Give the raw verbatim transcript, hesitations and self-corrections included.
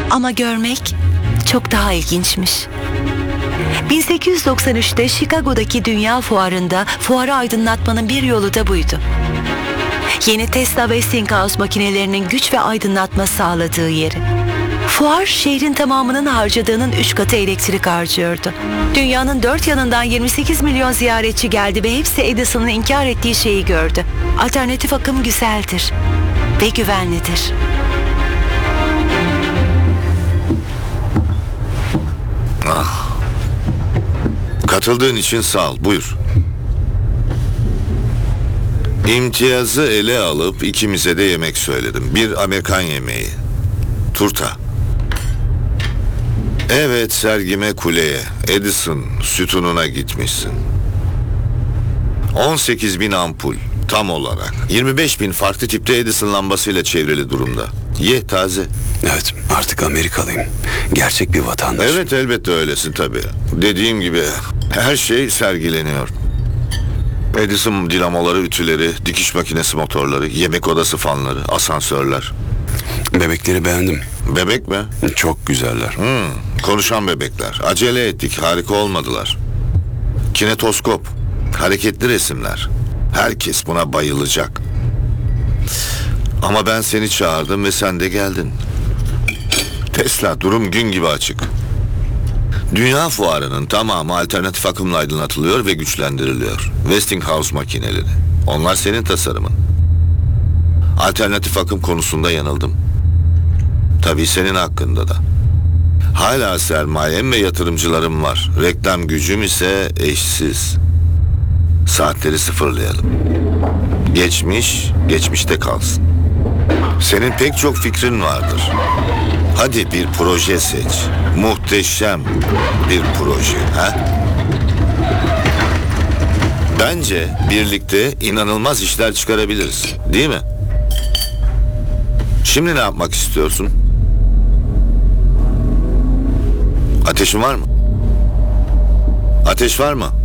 Ama görmek çok daha ilginçmiş. bin sekiz yüz doksan üçte Chicago'daki Dünya Fuarı'nda fuarı aydınlatmanın bir yolu da buydu. Yeni Tesla Westinghouse makinelerinin güç ve aydınlatma sağladığı yeri. Fuar şehrin tamamının harcadığının üç katı elektrik harcıyordu. Dünyanın dört yanından yirmi sekiz milyon ziyaretçi geldi ve hepsi Edison'un inkar ettiği şeyi gördü. Alternatif akım güzeldir ve güvenlidir. Ah. Katıldığın için sağ ol. Buyur. İmtiyazı ele alıp ikimize de yemek söyledim. Bir Amerikan yemeği. Turta. Evet, sergime kuleye, Edison sütununa gitmişsin. on sekiz bin ampul tam olarak. yirmi beş bin farklı tipte Edison lambasıyla çevrili durumda. Ye, taze. Evet, artık Amerikalıyım. Gerçek bir vatandaş. Evet, elbette öylesin tabii. Dediğim gibi her şey sergileniyor. Edison dinamoları, ütüleri, dikiş makinesi motorları, yemek odası fanları, asansörler. Bebekleri beğendim. Bebek mi? Çok güzeller. Hmm, konuşan bebekler. Acele ettik, harika olmadılar. Kinetoskop, hareketli resimler. Herkes buna bayılacak. Ama ben seni çağırdım ve sen de geldin. Tesla, durum gün gibi açık. Dünya fuarının tamamı alternatif akımla aydınlatılıyor ve güçlendiriliyor. Westinghouse makineleri. Onlar senin tasarımın. Alternatif akım konusunda yanıldım. Tabii senin hakkında da. Hala sermayem ve yatırımcılarım var. Reklam gücüm ise eşsiz. Saatleri sıfırlayalım. Geçmiş, geçmişte kalsın. Senin pek çok fikrin vardır. Hadi bir proje seç. Muhteşem bir proje, ha? Bence birlikte inanılmaz işler çıkarabiliriz, değil mi? Şimdi ne yapmak istiyorsun? Ateşin var mı? Ateş var mı?